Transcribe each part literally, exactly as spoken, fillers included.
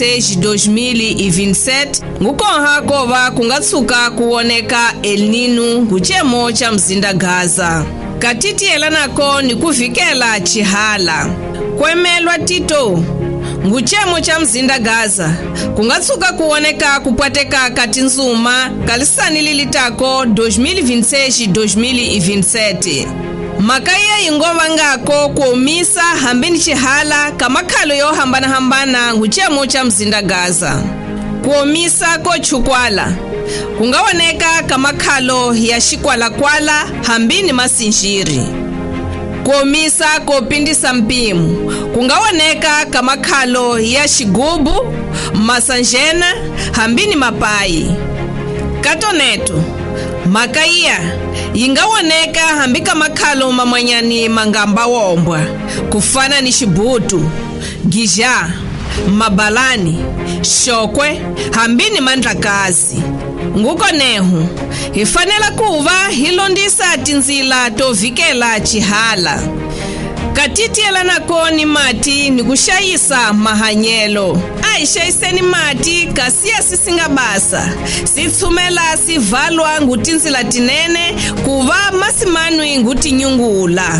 dois mil e vinte e sete ngukonha kova kungatsuka kuoneka El Nino nguchemo cha mzinda Gaza. Katitiela nako ni kuvikela chihala. Kwemelwa tito nguchemo cha mzinda Gaza kungatsuka kuoneka kupwateka kati nzuma kalisani lilitako dois mil e vinte e seis dois mil e vinte e sete. Makaya ingova ngako kuomisa hambini chihala kamakhalo yo hambana hambana nguchemo cha mzinda Gaza. Kuomisa ko chukwala kungaoneka kamakhalo ya shikwala kwala hambini masinjiri. Kuomisa kopindisa mpimu kungaoneka kamakhalo ya shigubu masanjena hambini mapai. Katoneto makaya ingawoneka hambika makhalo mamanyani mangamba wombwa kufana ni shibutu, gija, mabalani, shokwe hambini mandlakazi. Nguko nehu ifanela kuva hilondisa tinzila tovikela chihala. Katitiela nako ni mati ni kushayisa mahanyelo. Aishaiseni mati kasia sisingabasa. Sitsumela sivalwa ngutinzila tinene kuva masimanwi nguti nyungula.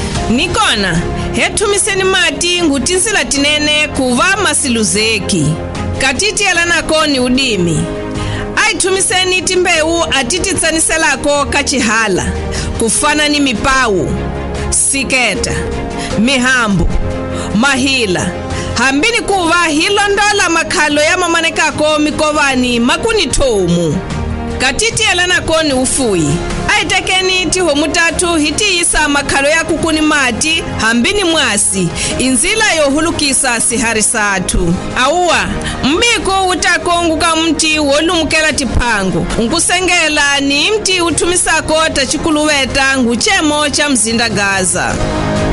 Nikona hetumiseni mati ngutinzila tinene kuva masiluzeki. Katitiela nako ni udimi. Aitumiseni timbeu atititsaniselako kachihala kufana ni mipau, siketa, mihambu, mahila hambini kuva hilondola makhalo ya mamanekako mikovani makuni tomu. Katitiela nako ni ufui. Aitekeni tiho mutatu hitiisa makhalo ya kukuni mati hambini mwasi inzila yohulukisa siharisatu. Auwa mbiko utakonguka mti wolumukela tipangu nkusengela ni mti utumisako tachikuluweta nguchemo cha mzinda Gaza.